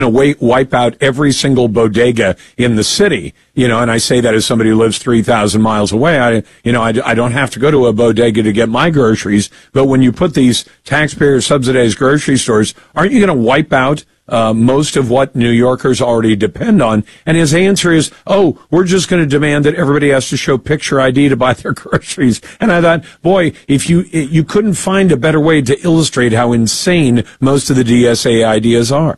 to wipe out every single bodega in the city, and I say that as somebody who lives 3,000 miles away. I don't have to go to a bodega to get my groceries, but when you put these taxpayer subsidized grocery stores, aren't you going to wipe out most of what New Yorkers already depend on? And his answer is, we're just going to demand that everybody has to show picture ID to buy their groceries. And I thought, boy, if you couldn't find a better way to illustrate how insane most of the DSA ideas are.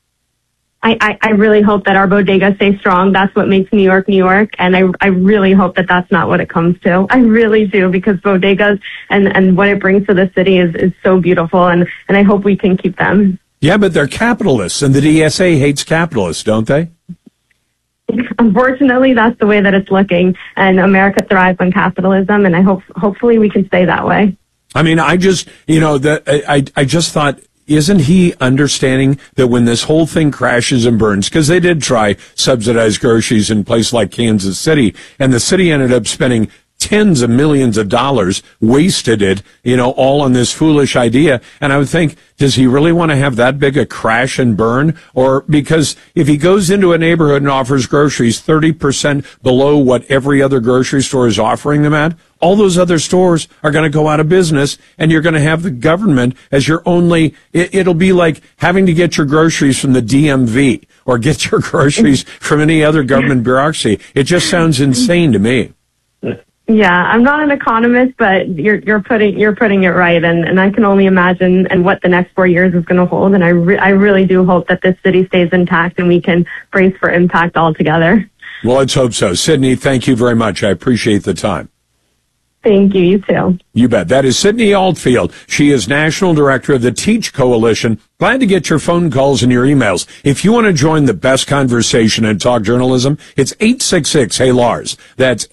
I really hope that our bodegas stay strong. That's what makes New York, New York. And I really hope that that's not what it comes to. I really do, because bodegas and what it brings to the city is so beautiful. And I hope we can keep them. Yeah, but they're capitalists, and the DSA hates capitalists, don't they? Unfortunately, that's the way that it's looking. And America thrives on capitalism, and hopefully we can stay that way. I mean, I just thought, isn't he understanding that when this whole thing crashes and burns, because they did try subsidized groceries in places like Kansas City, and the city ended up spending tens of millions of dollars, wasted it, all on this foolish idea. And I would think, does he really want to have that big a crash and burn? Or because if he goes into a neighborhood and offers groceries 30% below what every other grocery store is offering them at, all those other stores are going to go out of business, and you're going to have the government as your only, it'll be like having to get your groceries from the DMV or get your groceries from any other government bureaucracy. It just sounds insane to me. Yeah, I'm not an economist, but you're putting it right, and I can only imagine and what the next 4 years is going to hold. And I really do hope that this city stays intact and we can brace for impact altogether. Well, let's hope so. Sydney, thank you very much. I appreciate the time. Thank you. You too. You bet. That is Sydney Altfield. She is National Director of the Teach Coalition. Glad to get your phone calls and your emails. If you want to join the best conversation and talk journalism, it's 866-HEY-LARS. That's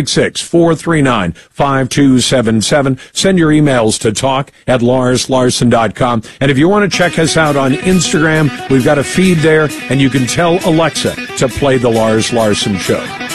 866-439-5277. Send your emails to talk@LarsLarson.com. And if you want to check us out on Instagram, we've got a feed there, and you can tell Alexa to play The Lars Larson Show.